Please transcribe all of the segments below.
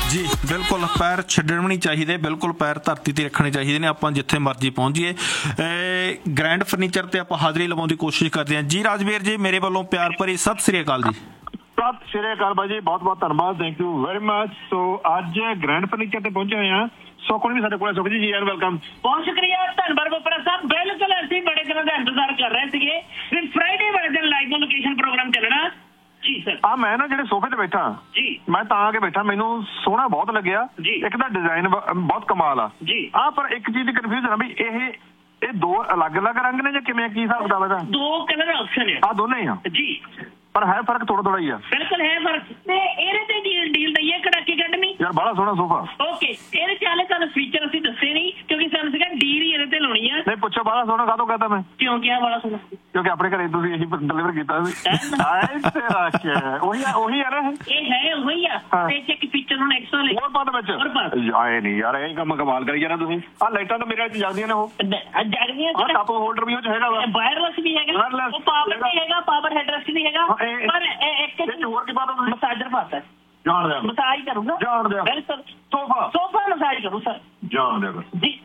ਜੀ ਬਿਲਕੁਲ, ਪੈਰ ਛੱਡਣ ਵੀ ਨਹੀਂ ਚਾਹੀਦੇ, ਬਿਲਕੁਲ ਪੈਰ ਧਰਤੀ ਤੇ ਰੱਖਣੇ ਚਾਹੀਦੇ ਨੇ। ਆਪਾਂ ਜਿੱਥੇ ਮਰਜ਼ੀ ਪਹੁੰਚ ਜਾਈਏ। ਗ੍ਰੈਂਡ ਫਰਨੀਚਰ ਤੇ ਆਪਾਂ ਹਾਜ਼ਰੀ ਲਵਾਉਣ ਦੀ ਕੋਸ਼ਿਸ਼ ਕਰਦੇ ਹਾਂ ਜੀ। ਰਾਜਵੀਰ ਜੀ, ਮੇਰੇ ਵੱਲੋਂ ਪਿਆਰ ਭਰੀ ਸਤਿ ਸ੍ਰੀ ਅਕਾਲ ਜੀ। ਸਤਿ ਸ਼੍ਰੀ ਅਕਾਲ ਬਾਈ ਜੀ, ਬਹੁਤ ਬਹੁਤ ਧੰਨਵਾਦ, ਥੈਂਕ ਯੂ ਵੈਰੀ ਮਚ। ਸੋ ਅੱਜ ਗ੍ਰੈਂਡ ਫਰਨੀਚਰ ਤੇ ਪਹੁੰਚੇ ਹੋਏ ਹਾਂ। ਸੁਖਨ ਵੀ ਸਾਡੇ ਕੋਲ। ਸੁਖ ਜੀ ਯਾਰ ਵੈਲਕਮ। ਬਹੁਤ ਸ਼ੁਕਰੀਆ, ਧੰਨਵਾਦ ਬੋਪਰਾ ਸਾਹਿਬ। ਬਿਲਕੁਲ ਅਸੀਂ ਬੜੇ ਦਿਨਾਂ ਦਾ ਇੰਤਜ਼ਾਰ ਕਰ ਰਹੇ ਸੀਗੇ ਵੀ ਫਰਾਈਡੇ ਵਾਲੇ ਦਿਨ ਲਾਈਵ ਲੋਕੇਸ਼ਨ ਪ੍ਰੋਗਰਾਮ ਚੱਲਣਾ ਜੀ ਸਰ। ਮੈਂ ਨਾ ਜਿਹੜੇ ਸੋਫੇ ਤੇ ਬੈਠਾ ਜੀ, ਮੈਂ ਤਾਂ ਆ ਕੇ ਬੈਠਾ, ਮੈਨੂੰ ਸੋਹਣਾ ਬਹੁਤ ਲੱਗਿਆ ਜੀ। ਇੱਕ ਤਾਂ ਡਿਜ਼ਾਈਨ ਬਹੁਤ ਕਮਾਲ ਆ ਜੀ। ਪਰ ਇੱਕ ਚੀਜ਼ ਦੀ ਕਨਫਿਊਜ਼ਨ ਆ ਵੀ ਇਹ ਦੋ ਅਲੱਗ-ਅਲੱਗ ਰੰਗ ਨੇ ਜਾਂ ਕਿਵੇਂ, ਕੀ ਹਿਸਾਬ ਕਿਤਾਬ ਇਹਦਾ? ਦੋ ਕਲਰ ਆਪਸ਼ਨ ਹੈ। ਦੋਨੇ ਹੀ ਆ ਜੀ, ਪਰ ਹੈ ਫਰਕ ਥੋੜਾ ਹੀ ਆ। ਬਿਲਕੁਲ ਹੈ ਫਰਕ। ਤੇ ਇਹਦੇ ਤੇ ਡੀਲ ਦਈਏ ਕੜਾਕੇ ਕੱਢਣੀ ਯਾਰ ਬੜਾ ਸੋਹਣਾ ਸੋਫਾ। ਓਕੇ, ਇਹਦੇ ਚਾਲੇ ਤੁਹਾਨੂੰ ਫੀਚਰ ਅਸੀਂ ਦੱਸੇ ਨਹੀਂ ਕਿਉਂਕਿ ਸਾਨੂੰ ਸੀਗਾ ਡੀਲ ਹੀ ਇਹਦੇ ਤੇ ਲਾਉਣੀ ਆ। ਨਹੀਂ ਪੁੱਛੋ ਬੜਾ ਸੋਹਣਾ ਕਾਹਤੋਂ ਕਹਤਾ ਮੈਂ? ਕਿਉਂ ਕਿਹਾ ਬੜਾ ਸੋਹਣਾ? ਕਿਉਂਕਿ ਆਪਣੇ ਘਰੇ ਤੁਸੀਂ ਇਹੀ ਡਿਲੀਵਰ ਕੀਤਾ ਸੀ। ਉਹੀ ਆ ਨਾ ਇਹ ਹੈ ਉਹੀ ਆ। ਤੇ ਇੱਕ ਫੀਚਰ ਹੁਣ ਐਕਸਟਰਾ ਲੈ ਹੋਰ ਬਾਅਦ ਵਿੱਚ ਆਏ ਨਹੀਂ ਯਾਰ, ਇਹ ਕੰਮ ਕਮਾਲ ਕਰੀ ਜਾਣਾ ਤੁਸੀਂ। ਲਾਈਟਾਂ ਤਾਂ ਮੇਰੇ ਚ ਜਗਦੀਆਂ ਨੇ, ਉਹ ਜਗਦੀਆਂ। ਟੱਪ ਹੋਲਡਰ ਵੀ ਉਹ ਚ ਹੈਗਾ ਵਾ, ਵਾਇਰਲੈਸ ਵੀ ਹੈਗਾ, ਉਹ ਪਾਵਰ ਵੀ ਹੈਗਾ, ਪਾਵਰ ਹੈਡਰੈਸਟ ਵੀ ਹੈਗਾ। ਪਰ ਇੱਕ ਹੋਰ ਕੀ ਬਾਤ? ਮਸਾਜਰ ਪਾਤਾ ਜਾਣ ਦਿਆ, ਮਸਾਜ ਕਰੂਗਾ ਜਾਣ ਦਿਆ। ਬਿਲਕੁਲ ਸੋਫਾ ਮਸਾਜ ਕਰੂ ਸਰ ਜਾਣ ਦਿਆ ਜੀ।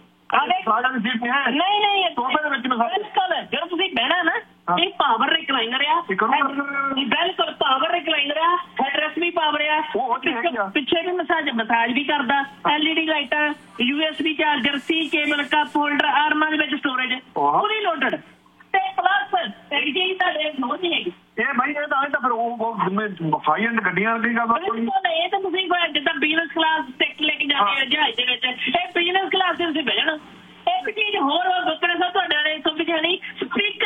ਨਹੀਂ ਸੋਫੇ ਦੇ ਵਿੱਚ ਬਿਲਕੁਲ ਜਦੋਂ ਤੁਸੀਂ ਬਹਿਣਾ ਨਾ, ਇਹ ਪਾਵਰ ਰਿਕਲਾਈਨਰ ਆ। ਬਿਲਕੁਲ ਪਾਵਰ ਰਿਕਲਾਈਨਰ ਆ, ਹੈਡਰੈਸਟ ਵੀ ਪਾਵਰ ਆ, ਪਿੱਛੇ ਵੀ ਮਸਾਜ ਵੀ ਕਰਦਾ। LED ਲਾਈਟਾਂ, USB charger, C cable, cup holder, ਆਰਮਾਂ ਦੇ ਵਿੱਚ ਸਟੋਰੇਜ ਪੂਰੀ ਲੋਡਡ। ਤੇ ਪਲੱਸ ਇੱਕ ਚੀਜ਼ ਤੁਹਾਡੇ ਨੋਟ ਨਹੀਂ ਹੈਗੀ ਇਹ ਬਾਈ, ਇਹ ਤਾਂ ਫਿਰ ਉਹ ਹਾਈ ਐਂਡ ਗੱਡੀਆਂ ਦੀ ਗੱਲ। ਬਿਲਕੁਲ, ਇਹ ਤਾਂ ਤੁਸੀਂ ਜਿੱਦਾਂ ਬਿਜ਼ਨਸ ਕਲਾਸ ਟਿਕਟ ਲੈ ਕੇ ਜਾਂਦੇ ਆ ਜਹਾਜ਼ ਦੇ ਵਿੱਚ, ਇਹ ਬਿਜ਼ਨਸ ਕਲਾਸ ਦੇ ਤੁਸੀਂ ਬਹਿ ਜਾਣਾ। ਇੱਕ ਚੀਜ਼ ਹੋਰ ਬੱਕਰੇ ਸਾਹਿਬ ਤੁਹਾਡੇ ਵਾਲੇ ਸਮਝਿਆ ਨਹੀਂ, ਸਪੀਕਰ।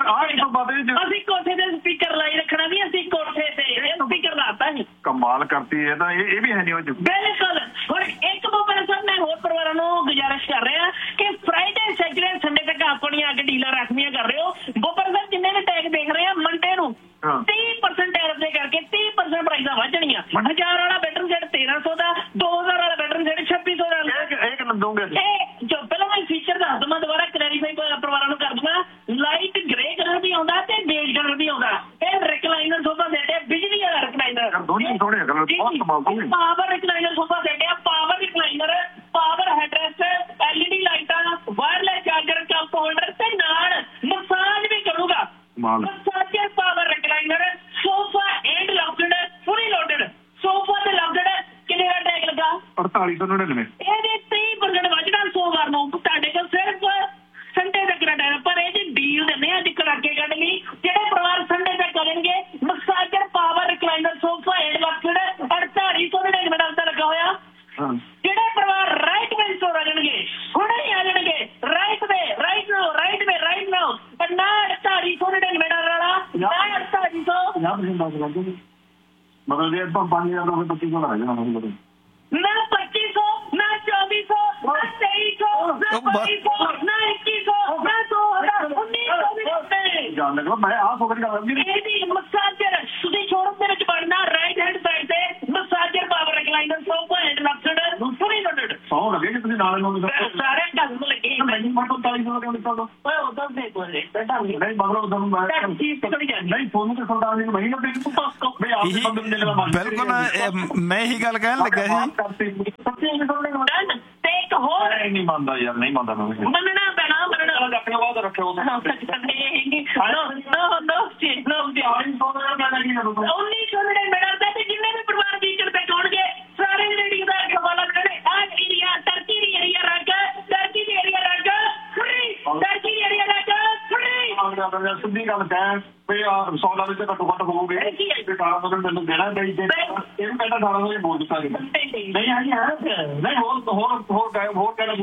ਅਸੀਂ ਕੋਠੇ ਤੇ ਸਪੀਕਰ ਲਾਈ ਰੱਖਣਾ ਵੀ, ਅਸੀਂ ਕੋਠੇ ਤੇ ਸਪੀਕਰ ਲਾਤਾ ਹੈ। ਕਮਾਲ ਕਰਤੀ ਹੈ ਤਾਂ ਇਹ ਵੀ ਹੈ ਨਹੀਂ। ਬਿਲਕੁਲ। ਹੁਣ ਇੱਕ ਬੱਕਰੇ ਸਾਹਿਬ ਮੈਂ ਹੋਰ ਪਰਿਵਾਰਾਂ ਨੂੰ ਗੁਜ਼ਾਰਿਸ਼ ਕਰ ਰਿਹਾ ਕਿ ਫਰਾਈਡੇ, ਸੈਟਰਡੇ, ਸੰਡੇ ਤੱਕ ਆਪਣੀਆਂ ਅੱਗੇ ਡੀਲਰ ਰੱਖਣੀਆਂ ਕਰ ਰਹੇ ਹੋ। ਬੱਕਰੇ ਸਾਹਿਬ ਜਿੰਨੇ ਵੀ ਟੈਗ ਦੇਖ ਰਹੇ ਆ, ਮੰਡੇ ਨੂੰ 30% ਟੈਰਿਫ ਦੇ ਕਰਕੇ 30% ਪ੍ਰਾਈਸਾਂ ਵੱਧਣੀਆਂ। 1000 ਵਾਲਾ ਬੈਡਰੂਮ ਸੈਟ 1300 ਦਾ, 2000 ਵਾਲਾ ਬੈਡਰੂਮ ਸੈਟ 2600 ਦਾ। ਇਹ ਕਿੰਨਾ ਦੋਗੇ? ਇਹ ਜੋ ਪਹਿਲਾਂ ਮੈਂ ਫੀਚਰ ਦੱਸ ਦਵਾਂ, ਦੁਬਾਰਾ ਕਲੈਰੀਫਾਈ ਪਰਿਵਾਰਾਂ ਨੂੰ ਕਰ ਦੂੰਗਾ। ਲਾਈਟ ਗ੍ਰੇ ਕਲਰ ਵੀ ਆਉਂਦਾ ਤੇ ਬੇਜ ਕਲਰ ਵੀ ਆਉਂਦਾ। ਇਹ ਰਿਕਲਾਈਨਰ ਸੋਫਾ ਸੈਟ ਹੈ, ਬਿਜਲੀ ਵਾਲਾ ਰਿਕਲਾਈਨਰ। ਦੋਨੇ ਸੋਹਣੇ ਕਲਰ, ਬਹੁਤ ਕਮਾਲ ਦੋਨੇ। ਪਾਵਰ ਰਿਕਲਾਈਨਰ ਸੋਫਾ ਸੈਟ ਹੈ, ਪਾਵਰ ਰਿਕਲਾਈਨਰ, ਪਾਵਰ ਹੈਡਰੈਸਟ, LED ਲਾਈਟਾਂ, ਵਾਇਰਲੈਸ ਚਾਰਜਰ, ਕੱਪ ਹੋਲਡਰ ਤੇ ਨਾਲ ਮਸਾਜ ਵੀ ਕਰੂਗਾ। Massager power recliner sofa and ਲਾਊਡਡ, fully loaded sofa ਤੇ ਲਾਊਡਡ। ਕਿੰਨੇ ਦਾ ਟੈਗ ਲੱਗਾ? 4899। ਇਹਦੇ 30% ਵੱਧਣਾ ਸੋਮਵਾਰ ਨੂੰ ਤੁਹਾਡੇ ਕੋਲ ਸਿਰਫ ਸੰਡੇ ਤੱਕ ਦਾ ਟਾਈਮ। ਪਰ ਇਹ ਡੀਲ ਦਿੰਦੇ ਅੱਜ ਕੜਾਕੇ ਕੱਢ ਲਈ। ਜਿਹੜੇ ਪਰਿਵਾਰ ਸੰਡੇ ਤੱਕ ਕਰਨਗੇ, massager power recliner sofa and ਲਾਊਡਡ 4899 ਦਾ ਲੱਗਾ ਹੋਇਆ। ਜਿਹੜੇ ਪਰਿਵਾਰ ਰਾਈਟ ਵੇ ਤੋਂ ਆ ਜਾਣਗੇ, ਹੁਣੇ ਹੀ ਆ ਜਾਣਗੇ ਰਾਈਟ ਵੇ ਨਾਓ ਪਰ ਨਾ 4899 ਵਾਲਾ, ਨਾ 4800 ਮਤਲਬ ਜੇ ਆਪਾਂ 5000 ਦਾ 2500 ਲੱਗ ਜਾਣਾ। ਨਾ 2500, ਨਾ 2400, ਨਾ 2300, ਨਾ 2200, ਨਾ 2100, ਨਾ 2000, 1900 ਜਾਣ ਲੱਗਾ। ਮੈਂ ਆਹ ਸੋਚ ਰਿਹਾ ਇਹਦੀ ਮਸਾਜਰ ਤੁਸੀਂ ਸ਼ੋਰੂਮ ਦੇ ਵਿੱਚ ਬਣਨਾ, ਰਾਈਟ ਹੈਂਡ ਸਾਈਡ ਤੇ massager power recliner sofa and ਲਾਊਡਡ fully loaded. ਸੌ ਲੱਗੇ ਕਿ ਤੁਸੀਂ ਨਾਲ ਨੂੰ ਸਾਰੇ ਢੰਗ ਨੂੰ ਲੱਗੇ। ਮੈਨੂੰ ਮਤਲਬ 4000 ਕਿਉਂ ਨਿਕਲਦਾ? ਓਏ ਉਧਰ ਦੇ ਕੋਲੇ ਨਹੀਂ ਮਗਰੋਂ ਤੁਹਾਨੂੰ ਮੈਂ ਨਹੀਂ ਫੋਨ ਤੇ ਸਰਦਾਰ ਜੀ ਨੂੰ ਨਹੀਂ ਲੱਗੇ ਮੈਂ ਆਪ ਦੇ ਬੰਦੇ ਨੂੰ ਲੈਣਾ। ਬਿਲਕੁਲ, ਮੈਂ ਇਹੀ ਗੱਲ ਕਹਿਣ ਲੱਗਾ ਸੀ। ਤੇ ਇੱਕ ਹੋਰ ਨਹੀਂ ਮੰਨਦਾ ਯਾਰ, ਨਹੀਂ ਮੰਨਦਾ ਮੈਂ। ਮੰਨਣਾ ਪੈਣਾ, ਮੰਨਣਾ ਆਪਣੇ ਬਾਅਦ ਰੱਖਿਓ। 1999 ਤੇ ਜਿੰਨੇ ਵੀ ਪਰਿਵਾਰ ਫੀਚਰ ਤੇ ਆਉਣਗੇ ਸਾਰੇ ਰੇਡਿੰਗ ਦਾ ਹਵਾਲਾ ਕਰਨੇ। ਆ ਏਰੀਆ ਟਰਕੀ ਦੀ ਏਰੀਆ ਰੱਖ, ਟਰਕੀ ਦੀ ਏਰੀਆ ਰੱਖ ਫ੍ਰੀ, ਟਰਕੀ ਦੀ ਏਰੀਆ ਰੱਖ ਫ੍ਰੀ। ਸਿੱਧੀ ਗੱਲ ਕਹਿ ਵੀ 100 ਦਾ ਵਿੱਚ ਘੱਟੋ ਘੱਟ ਹੋਊਗੇ। 1800 ਮੈਨੂੰ ਦੇਣਾ ਚਾਹੀਦਾ। ਇਹਨੂੰ ਕਹਿੰਦਾ 1800 ਬੋਲ ਦਿੱਤਾ ਨਹੀਂ ਨਹੀਂ ਨਹੀਂ ਹੋਰ ਕਹਿਣਾ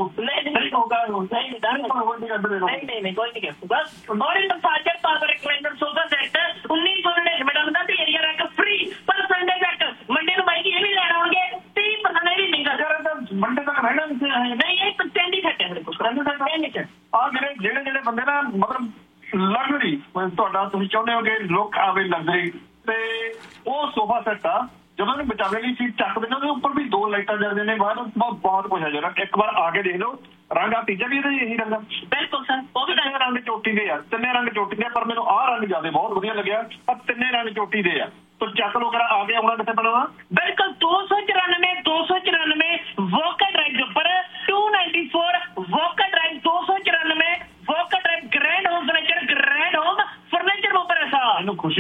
ਨਹੀਂ ਕੋਈ ਨਹੀਂ ਕਰੂਗਾ। ਔਰ ਇਹ massager power recliner sofa set 1999 ਦਾ ਤੇ ਏਰੀਆ ਰੱਖ ਫ੍ਰੀ। ਪਰ ਸੰਡੇ ਤੱਕ, ਮੰਡੇ ਨੂੰ ਬਾਈ ਇਹ ਵੀ ਲੈਣ ਆਉਣਗੇ 30% ਇਹ ਵੀ ਨਹੀਂ ਕਰਦਾ। ਮੰਡੇ ਤੱਕ ਰਹਿਣਾ ਨਹੀਂ, ਇਹ ਸਟੈਂਡੀ ਸੈਟ ਹੈ ਮੇਰੇ ਕੋਲ। ਆ ਜਿਹੜੇ ਬੰਦੇ ਨਾ ਮਤਲਬ ਲਗਜ਼ਰੀ, ਤੁਹਾਡਾ ਤੁਸੀਂ ਚਾਹੁੰਦੇ ਹੋ ਕਿ ਲੁੱਕ ਆਵੇ ਲਗਜ਼ਰੀ, ਤੇ ਉਹ ਸੋਫਾ ਸੈੱਟ ਆ। ਜਦੋਂ ਉਹਨੂੰ ਬਚਾਵੇ ਲਈ ਸੀਟ ਚੱਕ ਦਿੰਦੇ, ਉਹਦੇ ਉੱਪਰ ਵੀ 2 ਲਾਈਟਾਂ ਜਲਦੀਆਂ ਨੇ ਬਾਹਰ। ਬਹੁਤ ਕੁਛ ਆ ਜਿਹੜਾ, ਇੱਕ ਵਾਰ ਆ ਕੇ ਦੇਖ ਲਓ। ਰੰਗ ਆ ਤੀਜਾ ਵੀ ਇਹਦਾ ਇਹੀ ਰੰਗ ਆ। ਬਿਲਕੁਲ ਸਰ, ਉਹ ਵੀ ਰੰਗ ਚੋਟੀ ਦੇ ਆ, ਤਿੰਨੇ ਰੰਗ ਚੋਟੀ ਦੇ। ਪਰ ਮੈਨੂੰ ਆਹ ਰੰਗ ਜ਼ਿਆਦਾ ਬਹੁਤ ਵਧੀਆ ਲੱਗਿਆ। ਪਰ ਤਿੰਨੇ ਰੰਗ ਚੋਟੀ ਦੇ ਆ। तो चक लो आ गया होना कितने पैना? बिल्कुल 294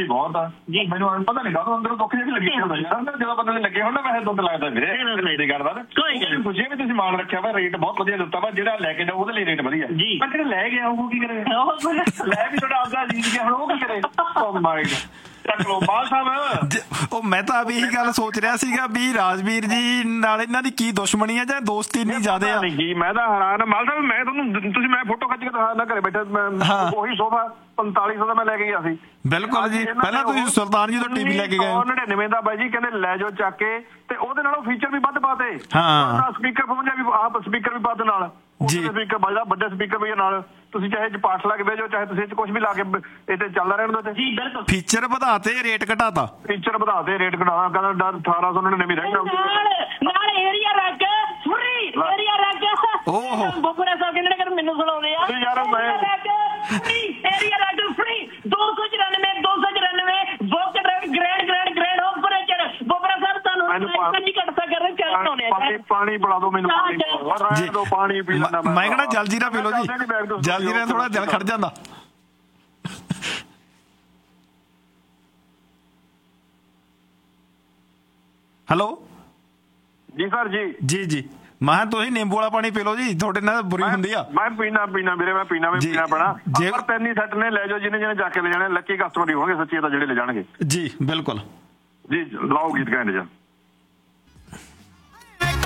ਬਹੁਤ ਆ ਮੈਨੂੰ ਪਤਾ ਨਹੀਂ ਕਾਹਦੋਂ ਅੰਦਰੋਂ ਦੁੱਖ ਜਿਹਾ ਲੱਗੀ ਹੁੰਦਾ ਯਾਰ ਜਦੋਂ ਬੰਦੇ ਦੇ ਲੱਗੇ ਹੋਣ ਨਾ ਵੈਸੇ ਦੁੱਧ ਲੱਗਦਾ ਵੀਰੇ ਮੇਰੀ ਗੱਲ ਦਾ ਕੋਈ ਗੱਲ ਖੁਸ਼ੀ ਵੀ ਤੁਸੀਂ ਮਾਣ ਰੱਖਿਆ ਵਾ ਰੇਟ ਬਹੁਤ ਵਧੀਆ ਦਿੱਤਾ ਵਾ ਜਿਹੜਾ ਲੈ ਕੇ ਜਾਓ ਉਹਦੇ ਲਈ ਰੇਟ ਵਧੀਆ ਪਰ ਜਿਹੜਾ ਲੈ ਗਿਆ ਉਹ ਕੀ ਕਰੇ ਲੈ ਵੀ ਤੁਹਾਡਾ ਆਪਦਾ ਅਜੀਜ਼ ਗਿਆ ਹੁਣ ਉਹ ਕੀ ਕਰੇ ਓ ਮਾਈ ਚੱਕ ਲੋ ਬਾਲ ਸਾਹਿਬ ਉਹ ਮੈਂ ਤਾਂ ਇਹੀ ਗੱਲ ਸੋਚ ਰਿਹਾ ਸੀਗਾ ਵੀ ਰਾਜਵੀਰ ਜੀ ਨਾਲ ਇਹਨਾਂ ਦੀ ਕੀ ਦੁਸ਼ਮਣੀ ਹੈ ਜਾਂ ਦੋਸਤੀ ਇੰਨੀ ਜ਼ਿਆਦਾ ਆ ਨਹੀਂ ਮੈਂ ਤਾਂ ਹੈਰਾਨ ਮਾਲ ਸਾਹਿਬ ਮੈਂ ਤੁਹਾਨੂੰ ਤੁਸੀਂ ਮੈਂ ਫੋਟੋ ਖਿੱਚ ਕੇ ਦਿਖਾਣਾ ਘਰੇ ਬੈਠੇ ਉਹੀ ਸੋਫਾ 4500 ਦਾ ਮੈਂ ਲੈ ਕੇ ਗਿਆ ਸੀ ਬਿਲਕੁਲ ਜੀ ਪਹਿਲਾਂ ਤੁਸੀਂ ਸੁਲਤਾਨ ਜੀ ਤੋਂ ਟੀਵੀ ਲੈ ਕੇ ਗਏ 99 ਦਾ ਬਾਈ ਜੀ ਕਹਿੰਦੇ ਲੈ ਜਾਓ ਚੱਕ ਕੇ ਤੇ ਉਹਦੇ ਨਾਲੋਂ ਫੀਚਰ ਵੀ ਵੱਧ ਪਾਤੇ ਹਾਂ ਸਪੀਕਰ ਪਹੁੰਚਿਆ ਵੀ ਆਪ ਸਪੀਕਰ ਵੀ ਪਾਤੇ ਨਾਲ ਜੀ ਸਪੀਕਰ ਵੱਜਦਾ ਵੱਡੇ ਸਪੀਕਰ ਵੀ ਨਾਲ ਤੁਸੀਂ ਚਾਹੇ ਚ ਪਾਠ ਲਾ ਕੇ ਬਹਿ ਜਾਓ ਚਾਹੇ ਤੁਸੀਂ ਇਹ ਚ ਕੁਝ ਵੀ ਲਾ ਕੇ ਇਹ ਤੇ ਚੱਲਦਾ ਰਹਿਣ ਦੋ ਜੀ ਬਿਲਕੁਲ ਫੀਚਰ ਵਧਾਤੇ ਰੇਟ ਘਟਾਤਾ ਫੀਚਰ ਵਧਾਤੇ ਰੇਟ ਘਟਾਤਾ ਕਹਿੰਦਾ 1899 ਰਹਿਣਾ ਨਾਲ ਏਰੀਆ ਰੱਖ ਫਰੀ ਏਰੀਆ ਰੱਖ ਓਹ ਬੋਪਰਾ ਸਾਹਿਬ ਕਹਿੰਦੇ ਨੇ ਮੈਨੂੰ ਸੁਣਾਉਂਦੇ ਆ ਯਾਰ ਮੈਂ ਏਰੀਆ ਰੱਖ free 294 walk grand home furniture Bopara ਸਾਹਿਬ ਤੁਹਾਨੂੰ ਕੰਨੀ ਘਟਦਾ ਕਰ ਚਾਹੁੰਦੇ ਪਾਣੀ ਪਿਲਾ ਦਿਓ ਮੈਨੂੰ ਰਹਿਣ ਦਿਓ ਪਾਣੀ ਪੀ ਲੈਣਾ ਮੈਂ ਕਹਿੰਦਾ ਜਲਜੀਰਾ ਪੀ ਲਓ ਜੀ ਜਲਜੀਰਾ ਥੋੜਾ ਦਿਲ ਖੜ ਜਾਂਦਾ ਹੈਲੋ ਜੀ ਸਰ ਜੀ ਜੀ ਮੈਂ ਤੁਸੀਂ ਨਿੰਬੂ ਵਾਲਾ ਪਾਣੀ ਪੀ ਲਓ ਜੀ ਤੁਹਾਡੇ ਨਾਲ ਬੁਰੀ ਹੁੰਦੀ ਆ ਮੈਂ ਪੀਣਾ ਵੀਰੇ ਮੈਂ ਪੀਣਾ ਪੈਣਾ ਪਰ ਤੈਨੀ ਸੈੱਟ ਨੇ ਲੈ ਜਾਓ ਜਿਹਨੇ ਜਾ ਕੇ ਲੈ ਜਾਣੇ ਲੱਕੀ ਕਸਟਮਰ ਹੀ ਹੋਣਗੇ ਸੱਚੀ ਤਾਂ ਜਿਹੜੇ ਲੈ ਜਾਣਗੇ ਜੀ ਬਿਲਕੁਲ ਜੀ ਲਾਓ ਗੀਤ ਗਾਣੇ ਜਾ